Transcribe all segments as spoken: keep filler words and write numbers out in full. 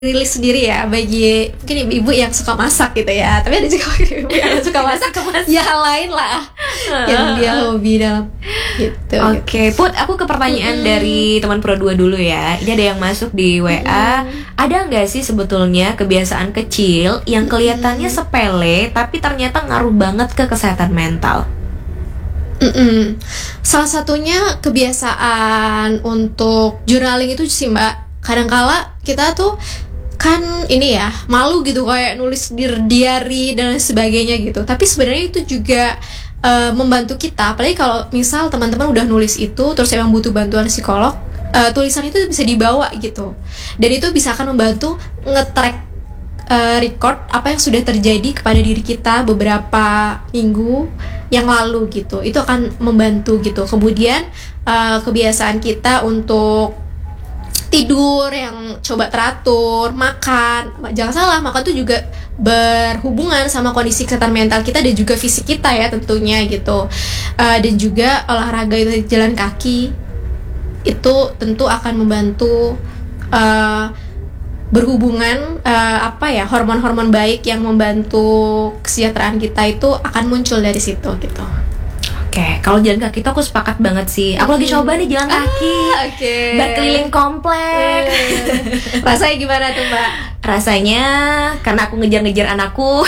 rilis sendiri ya bagi mungkin ibu-ibu yang suka masak gitu ya, tapi ada juga ibu yang suka masak ya hal lain lah yang dia hobi dalam gitu. Oke, okay. Put, aku ke pertanyaan mm-hmm. dari teman Pro dua dulu ya. Ini ada yang masuk di W A. Mm-hmm. Ada nggak sih sebetulnya kebiasaan kecil yang kelihatannya mm-hmm. sepele tapi ternyata ngaruh banget ke kesehatan mental? Mm-mm. Salah satunya kebiasaan untuk journaling itu sih Mbak. Kadangkala kita tuh kan ini ya malu gitu kayak nulis di diary dan sebagainya gitu, tapi sebenarnya itu juga uh, membantu kita, apalagi kalau misal teman-teman udah nulis itu terus emang butuh bantuan psikolog, uh, tulisan itu bisa dibawa gitu, dan itu bisa akan membantu nge-track uh, record apa yang sudah terjadi kepada diri kita beberapa minggu yang lalu gitu. Itu akan membantu gitu. Kemudian uh, kebiasaan kita untuk tidur yang coba teratur, makan, jangan salah, makan tuh juga berhubungan sama kondisi kesehatan mental kita dan juga fisik kita ya tentunya gitu. Uh, dan juga olahraga itu jalan kaki itu tentu akan membantu uh, berhubungan uh, apa ya hormon-hormon baik yang membantu kesejahteraan kita itu akan muncul dari situ gitu. Oke, okay. Kalau jalan kaki tuh aku sepakat banget sih. Aku hmm. lagi coba nih jalan kaki, ah, okay. berkeliling komplek. Hmm. Rasanya gimana tuh Mbak? Rasanya karena aku ngejar-ngejar anakku.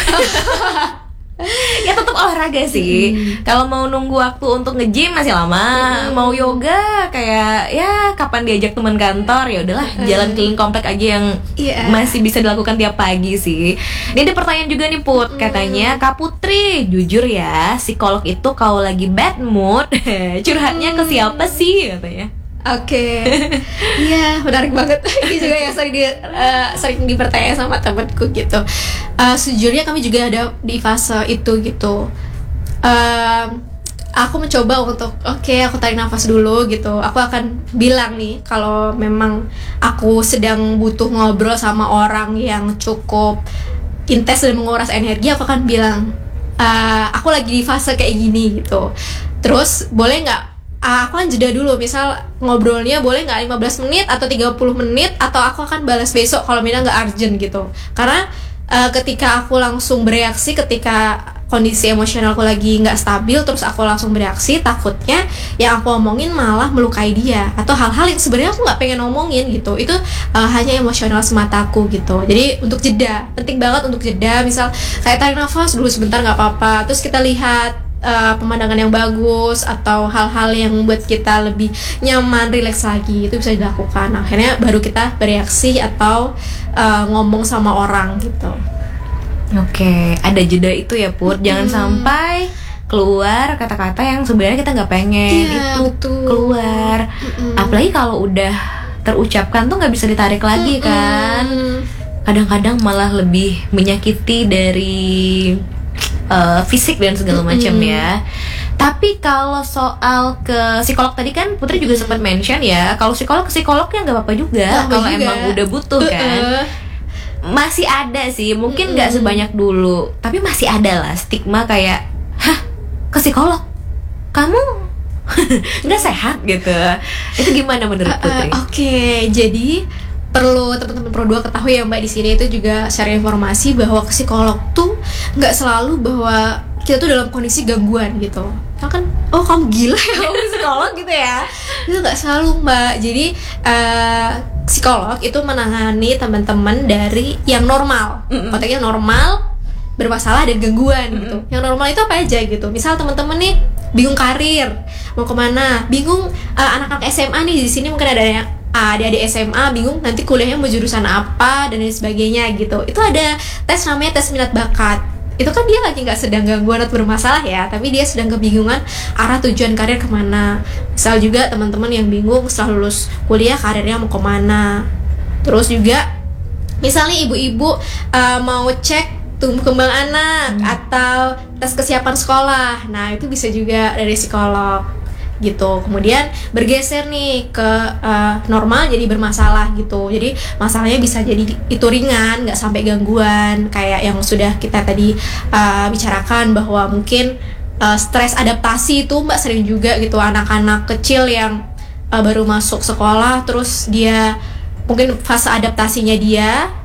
Ya tetap olahraga sih. Hmm. Kalau mau nunggu waktu untuk nge-gym masih lama. Hmm. Mau yoga kayak ya kapan diajak teman kantor, ya udahlah hmm. jalan keliling komplek aja yang yeah. masih bisa dilakukan tiap pagi sih. Ini ada pertanyaan juga nih Put, katanya Kak Putri, jujur ya, psikolog itu kalau lagi bad mood curhatnya ke siapa sih katanya? Oke, iya okay. Menarik banget. Ini juga yang sering, di, uh, sering dipertanyaan sama temanku gitu. Uh, sejujurnya kami juga ada di fase itu gitu. Uh, aku mencoba untuk oke okay, aku tarik nafas dulu gitu. Aku akan bilang nih kalau memang aku sedang butuh ngobrol sama orang yang cukup intens dan menguras energi, aku akan bilang uh, aku lagi di fase kayak gini gitu. Terus boleh nggak? Aku kan jeda dulu, misal ngobrolnya boleh nggak lima belas menit atau tiga puluh menit, atau aku akan balas besok kalau memang nggak urgent gitu. Karena uh, ketika aku langsung bereaksi, ketika kondisi emosionalku lagi nggak stabil, terus aku langsung bereaksi, takutnya yang aku omongin malah melukai dia atau hal-hal yang sebenarnya aku nggak pengen ngomongin gitu. Itu uh, hanya emosional semataku gitu. Jadi untuk jeda, penting banget untuk jeda. Misal kayak tarik nafas dulu sebentar nggak apa-apa, terus kita lihat Uh, pemandangan yang bagus atau hal-hal yang membuat kita lebih nyaman, rileks lagi, itu bisa dilakukan. Akhirnya baru kita bereaksi atau uh, ngomong sama orang gitu. Oke, ada jeda itu ya Put. Mm-hmm. Jangan sampai keluar kata-kata yang sebenarnya kita nggak pengen yeah, itu betul. keluar. Mm-hmm. Apalagi kalau udah terucapkan tuh nggak bisa ditarik lagi mm-hmm. kan. Kadang-kadang malah lebih menyakiti dari Uh, fisik dan segala macam mm-hmm. ya. Tapi kalau soal ke psikolog tadi kan Putri juga sempat mention ya, kalau psikolog psikolog ya nggak apa-apa juga kalau emang udah butuh kan. Masih ada sih, mungkin nggak mm-hmm. sebanyak dulu, tapi masih ada lah stigma kayak, hah ke psikolog kamu nggak sehat gitu. Itu gimana menurut Putri? Uh, uh, Oke, okay. Jadi perlu teman-teman Pro dua ketahui ya Mbak, di sini itu juga share informasi bahwa ke psikolog tuh nggak selalu bahwa kita tuh dalam kondisi gangguan gitu. Kan oh kamu gila ya kamu psikolog gitu ya. Itu nggak selalu Mbak. Jadi uh, psikolog itu menangani teman-teman dari yang normal, mm-hmm. konteksnya normal, bermasalah dan gangguan mm-hmm. gitu. Yang normal itu apa aja gitu. Misal teman-teman nih bingung karir, mau kemana, bingung uh, anak-anak S M A nih di sini mungkin ada yang adik-adik S M A bingung nanti kuliahnya mau jurusan apa dan lain sebagainya gitu. Itu ada tes namanya tes minat bakat. Itu kan dia lagi nggak sedang gangguan atau bermasalah ya, tapi dia sedang kebingungan arah tujuan karir kemana. Misal juga teman-teman yang bingung setelah lulus kuliah karirnya mau kemana. Terus juga misalnya ibu-ibu uh, mau cek tumbuh kembang anak hmm. atau tes kesiapan sekolah. Nah itu bisa juga dari psikolog gitu. Kemudian bergeser nih ke uh, normal jadi bermasalah gitu. Jadi masalahnya bisa jadi itu ringan, nggak sampai gangguan kayak yang sudah kita tadi uh, bicarakan, bahwa mungkin uh, stres adaptasi itu Mbak sering juga gitu, anak-anak kecil yang uh, baru masuk sekolah terus dia mungkin fase adaptasinya dia